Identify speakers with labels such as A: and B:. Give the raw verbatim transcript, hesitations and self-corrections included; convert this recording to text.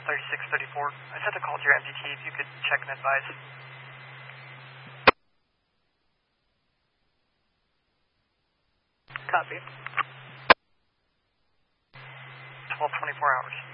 A: thirty-six thirty-four. I sent a call to your M D T if you could check and advise.
B: Copy.
A: twelve twenty-four hours.